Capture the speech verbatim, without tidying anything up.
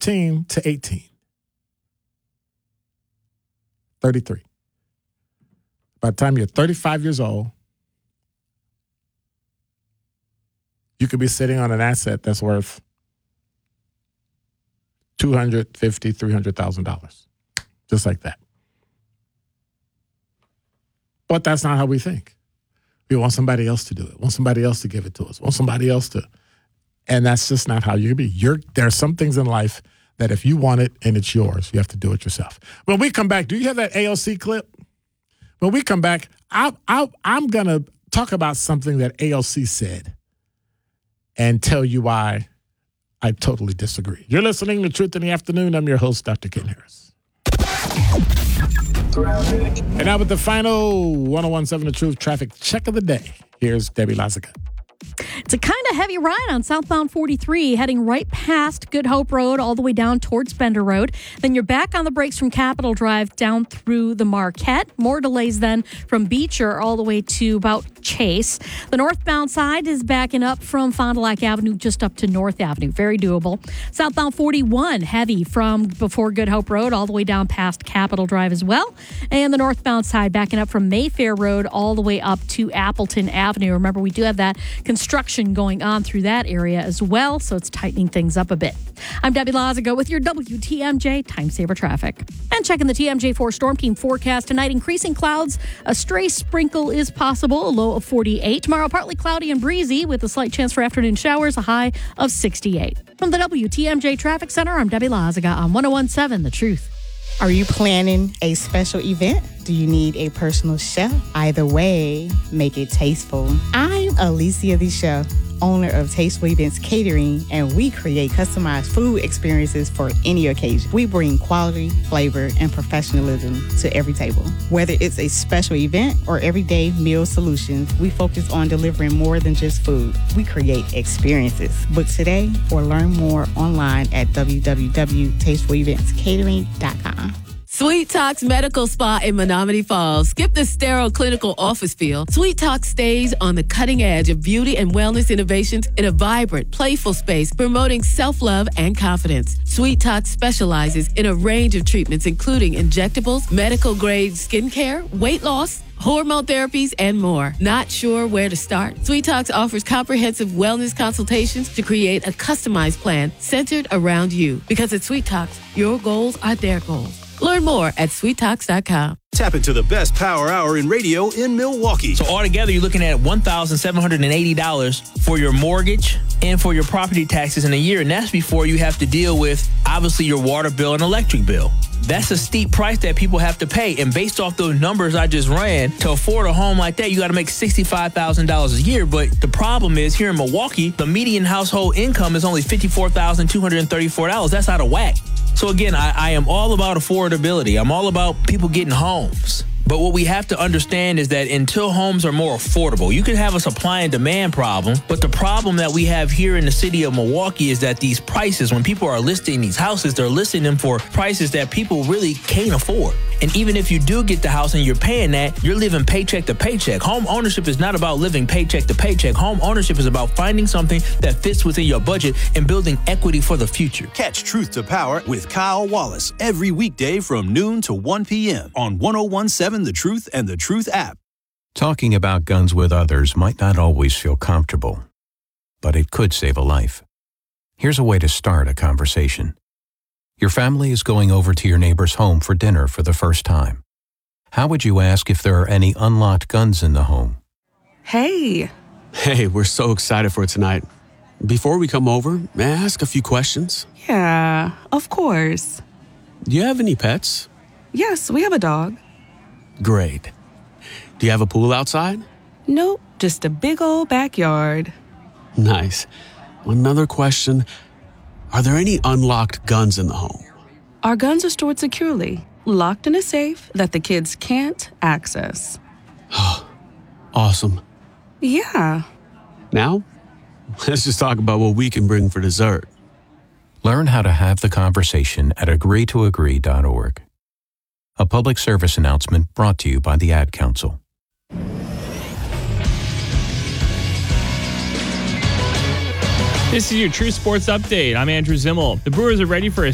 thirteen to eighteen. thirty-three. By the time you're thirty-five years old, you could be sitting on an asset that's worth two hundred fifty thousand dollars, three hundred thousand dollars. Just like that. But that's not how we think. We want somebody else to do it. Want somebody else to give it to us. Want somebody else to. And that's just not how you be. You're, there are some things in life that if you want it and it's yours, you have to do it yourself. When we come back, do you have that A O C clip? When we come back, I, I, I'm going to talk about something that A O C said and tell you why I totally disagree. You're listening to Truth in the Afternoon. I'm your host, Doctor Ken Harris. And now with the final one oh one point seven The Truth traffic check of the day, here's Debbie Lazaga. It's a kind of heavy ride on southbound forty-three, heading right past Good Hope Road all the way down towards Bender Road. Then you're back on the brakes from Capitol Drive down through the Marquette. More delays then from Beecher all the way to about Chase. The northbound side is backing up from Fond du Lac Avenue just up to North Avenue. Very doable. Southbound forty-one, heavy from before Good Hope Road all the way down past Capitol Drive as well. And the northbound side backing up from Mayfair Road all the way up to Appleton Avenue. Remember, we do have that construction going on through that area as well, so it's tightening things up a bit. I'm Debbie Lazaga with your W T M J Time Saver Traffic. And checking the T M J four Storm Team forecast tonight, increasing clouds. A stray sprinkle is possible, a low of forty-eight. Tomorrow, partly cloudy and breezy with a slight chance for afternoon showers, a high of sixty-eight. From the W T M J Traffic Center, I'm Debbie Lazaga on one oh one point seven The Truth. Are you planning a special event? Do you need a personal chef? Either way, make it tasteful. I'm Alicia the Chef, owner of Tasteful Events Catering, and we create customized food experiences for any occasion. We bring quality, flavor, and professionalism to every table. Whether it's a special event or everyday meal solutions, we focus on delivering more than just food. We create experiences. Book today or learn more online at w w w dot tasteful events catering dot com. Sweet Talks Medical Spa in Menominee Falls. Skip the sterile clinical office feel. Sweet Talks stays on the cutting edge of beauty and wellness innovations in a vibrant, playful space promoting self-love and confidence. Sweet Talks specializes in a range of treatments including injectables, medical-grade skincare, weight loss, hormone therapies, and more. Not sure where to start? Sweet Talks offers comprehensive wellness consultations to create a customized plan centered around you. Because at Sweet Talks, your goals are their goals. Learn more at sweet talks dot com. Tap into the best power hour in radio in Milwaukee. So altogether, you're looking at one thousand seven hundred eighty dollars for your mortgage and for your property taxes in a year. And that's before you have to deal with, obviously, your water bill and electric bill. That's a steep price that people have to pay. And based off those numbers I just ran, to afford a home like that, you got to make sixty-five thousand dollars a year. But the problem is, here in Milwaukee, the median household income is only fifty-four thousand two hundred thirty-four dollars. That's out of whack. So again, I, I am all about affordability. I'm all about people getting homes. But what we have to understand is that until homes are more affordable, you can have a supply and demand problem. But the problem that we have here in the city of Milwaukee is that these prices, when people are listing these houses, they're listing them for prices that people really can't afford. And even if you do get the house and you're paying that, you're living paycheck to paycheck. Home ownership is not about living paycheck to paycheck. Home ownership is about finding something that fits within your budget and building equity for the future. Catch Truth to Power with Kyle Wallace every weekday from noon to one p.m. on one oh one point seven The Truth and The Truth app. Talking about guns with others might not always feel comfortable, but it could save a life. Here's a way to start a conversation. Your family is going over to your neighbor's home for dinner for the first time. How would you ask if there are any unlocked guns in the home? Hey. Hey, we're so excited for tonight. Before we come over, may I ask a few questions? Yeah, of course. Do you have any pets? Yes, we have a dog. Great. Do you have a pool outside? Nope, just a big old backyard. Nice. Another question. Are there any unlocked guns in the home? Our guns are stored securely, locked in a safe that the kids can't access. Awesome. Yeah. Now, let's just talk about what we can bring for dessert. Learn how to have the conversation at agree to agree dot org. A public service announcement brought to you by the Ad Council. This is your True Sports Update. I'm Andrew Zimmel. The Brewers are ready for a